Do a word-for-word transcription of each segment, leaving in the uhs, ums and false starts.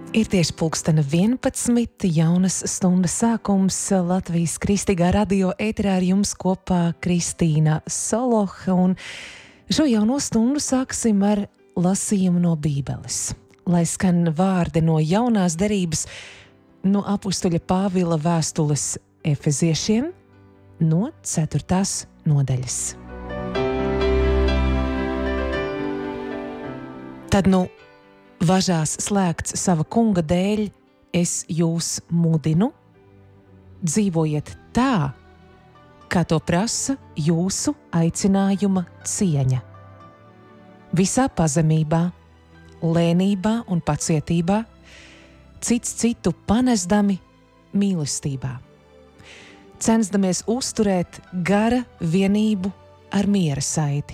Ir tieši pulkstena vienpadsmit, jaunas stundas sākums Latvijas Kristīgā radio ēterā ar jums kopā Kristīna Soloha, un šo jauno stundu sāksim ar lasījumu no Bībeles. Lai skan vārdi no jaunās derības, no apustuļa Pāvila vēstules Efeziešiem, no ceturtās nodaļas. Tad nu važās slēgts sava kunga dēļ, es jūs mudinu, dzīvojiet tā, kā to prasa jūsu aicinājuma cieņa. Visā pazemībā, lēnībā un pacietībā, cits citu panesdami mīlestībā. Censdamies uzturēt gara vienību ar miera saiti.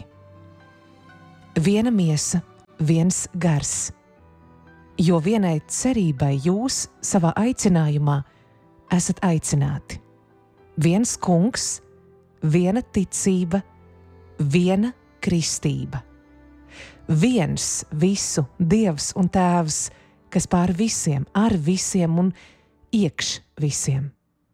Viena miesa, viens gars. Jo vienai cerībai jūs savā aicinājumā esat aicināti. Viens kungs, viena ticība, viena kristība. Viens visu Dievs un Tēvs, kas pār visiem, ar visiem un iekš visiem.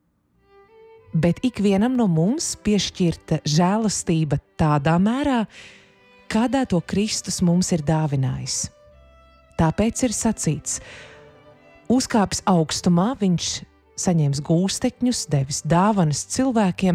Bet ikvienam no mums piešķirta žēlastība tādā mērā, kādā to Kristus mums ir dāvinājis. Tāpēc ir sacīts, uzkāpis augstumā, viņš saņems gūstekņus, devis dāvanas cilvēkiem.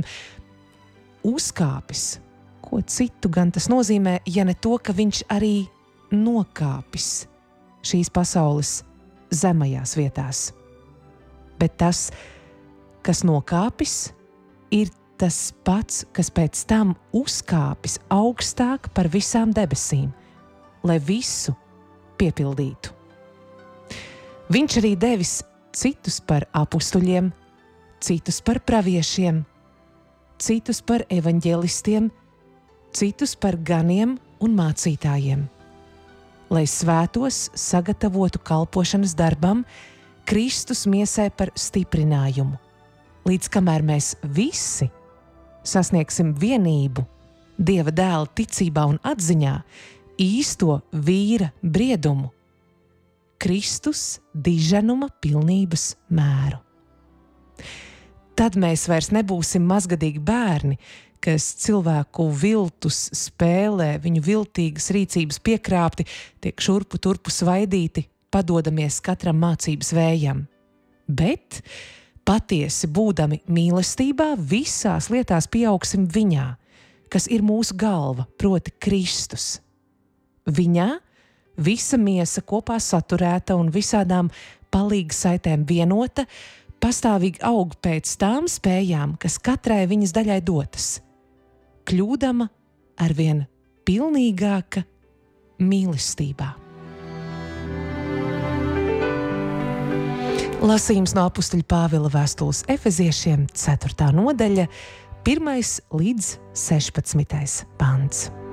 Uzkāpis, ko citu gan tas nozīmē, ja ne to, ka viņš arī nokāpis šīs pasaules zemajās vietās. Bet tas, kas nokāpis, ir tas pats, kas pēc tam uzkāpis augstāk par visām debesīm, lai visu piepildītu. Viņš arī devis citus par apustuļiem, citus par praviešiem, citus par evaņģēlistiem, citus par ganiem un mācītājiem, lai svētos sagatavotu kalpošanas darbam, Kristus miesai par stiprinājumu, līdz kamēr mēs visi sasniegsim vienību Dieva dēla ticībā un atziņā, īsto vīra briedumu, Kristus diženuma pilnības mēru. Tad mēs vairs nebūsim mazgadīgi bērni, kas cilvēku viltus spēlē, viņu viltīgas rīcības piekrāpti, tiek šurpu turpu svaidīti, padodamies katram mācības vējam. Bet patiesi būdami mīlestībā, visās lietās pieaugsim viņā, kas ir mūsu galva, proti Kristus. Viņā visa miesa kopā saturēta un visādām palīgsaitēm vienota, pastāvīgi aug pēc tām spējām, kas katrai viņas daļai dotas, kļūdama arvien pilnīgāka mīlestībā. Lasījums no apustuļa Pāvila vēstules Efeziešiem, ceturtā nodaļa, pirmais līdz sešpadsmitais pants.